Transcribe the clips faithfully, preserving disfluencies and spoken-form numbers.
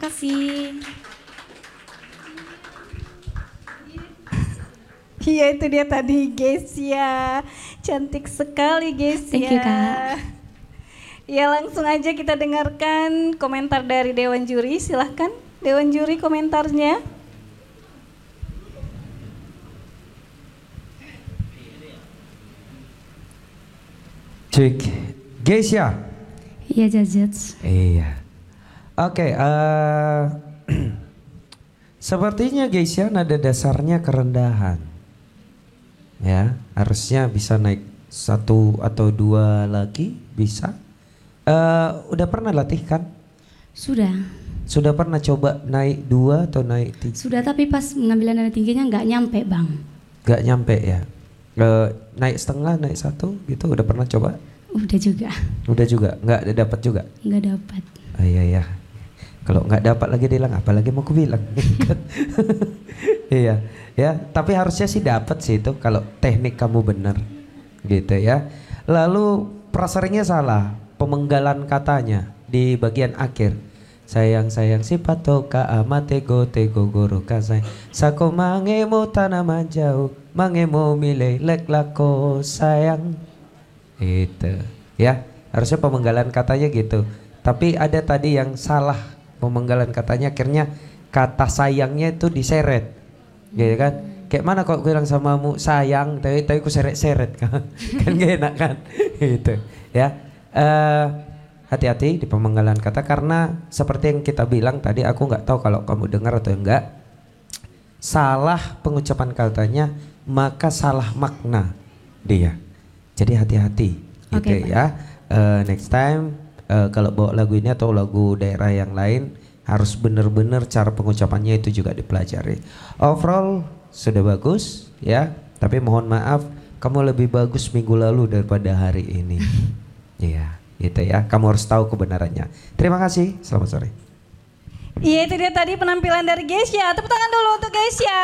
kasih. Iya itu dia tadi Gesia, cantik sekali Gesia. Thank you, Kak. Ya langsung aja kita dengarkan komentar dari Dewan Juri, silahkan Dewan Juri komentarnya. Cek, Gesia. Iya, Jajats. Iya. Oke, eh, sepertinya Gesia nada dasarnya kerendahan. Ya, harusnya bisa naik satu atau dua lagi, bisa. Eh, udah pernah latih kan? Sudah. Sudah pernah coba naik dua atau naik tiga? Sudah, tapi pas pengambilan nada tingginya nggak nyampe, Bang. Gak nyampe ya? Eh, naik setengah, naik satu gitu udah pernah coba? Udah juga. Udah juga? Nggak dapat juga? Nggak dapat. Oh, iya ya. Kalau nggak dapat lagi dia bilang apalagi mau aku bilang. Iya, ya. Tapi harusnya sih dapat sih itu kalau teknik kamu benar, gitu ya. Lalu praseringnya salah, pemenggalan katanya di bagian akhir. Sayang sayang si patoka amate go tego goro kasai sako mangemo tanaman jauh mangemo milih lek lako sayang. Itu ya, harusnya pemenggalan katanya gitu. Tapi ada tadi yang salah pemenggalan katanya, akhirnya kata sayangnya itu diseret, gitu kan? Kayak mana kok bilang samamu sayang, tapi tapi ku seret-seret kan, kan gak enak kan? Gitu ya. Uh, hati-hati di pemenggalan kata karena seperti yang kita bilang tadi, aku nggak tahu kalau kamu dengar atau enggak. Salah pengucapan katanya maka salah makna dia. Jadi hati-hati, gitu Okay, ya. Uh, next time. Uh, kalau bawa lagu ini atau lagu daerah yang lain harus benar-benar cara pengucapannya itu juga dipelajari. Overall sudah bagus ya, tapi mohon maaf kamu lebih bagus minggu lalu daripada hari ini. Iya, gitu ya. Kamu harus tahu kebenarannya. Terima kasih. Selamat sore. Iya itu dia tadi penampilan dari Gesia. Tepuk tangan dulu untuk Gesia.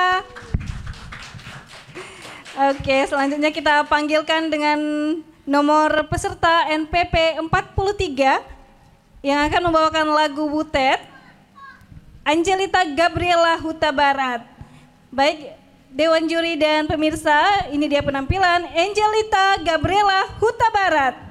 Oke, selanjutnya kita panggilkan dengan nomor peserta N P P empat puluh tiga yang akan membawakan lagu Butet, Angelita Gabriela Huta Barat. Baik Dewan Juri dan pemirsa, ini dia penampilan Angelita Gabriela Huta Barat.